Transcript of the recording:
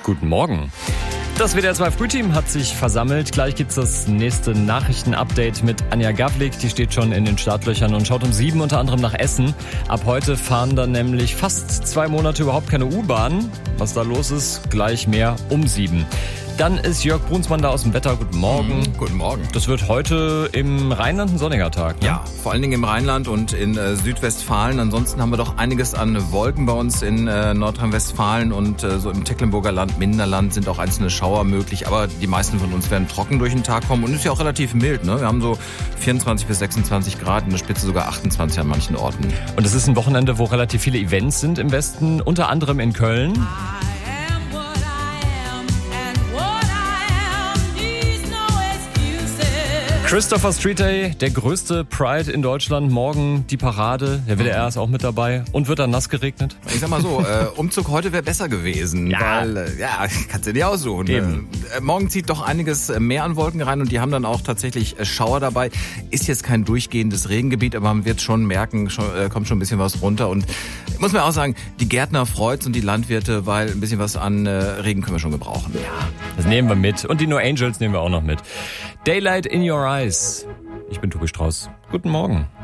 Guten Morgen. Das WDR 2 Frühteam hat sich versammelt. Gleich gibt's das nächste Nachrichtenupdate mit Anja Gavlik. Die steht schon in den Startlöchern und schaut um 7 unter anderem nach Essen. Ab heute fahren dann nämlich fast 2 Monate überhaupt keine U-Bahn. Was da los ist, gleich mehr um 7. Dann ist Jörg Brunsmann da aus dem Wetter. Guten Morgen. Guten Morgen. Das wird heute im Rheinland ein sonniger Tag, ne? Ja, vor allen Dingen im Rheinland und in Südwestfalen. Ansonsten haben wir doch einiges an Wolken bei uns in Nordrhein-Westfalen und so im Tecklenburger Land, Minderland sind auch einzelne Schauer möglich. Aber die meisten von uns werden trocken durch den Tag kommen und ist ja auch relativ mild, ne? Wir haben so 24 bis 26 Grad, in der Spitze sogar 28 an manchen Orten. Und es ist ein Wochenende, wo relativ viele Events sind im Westen, unter anderem in Köln. Christopher Street Day, der größte Pride in Deutschland. Morgen die Parade. Der WDR ist auch mit dabei. Und wird dann nass geregnet? Ich sag mal so, Umzug heute wäre besser gewesen. Ja. Weil, kannst du dir aussuchen. Morgen zieht doch einiges mehr an Wolken rein und die haben dann auch tatsächlich Schauer dabei. Ist jetzt kein durchgehendes Regengebiet, aber man wird schon merken, kommt schon ein bisschen was runter. Und muss man auch sagen, die Gärtner freut's und die Landwirte, weil ein bisschen was an Regen können wir schon gebrauchen. Ja, das nehmen wir mit. Und die No Angels nehmen wir auch noch mit. Daylight in Your Eyes. Ich bin Tobi Strauß. Guten Morgen.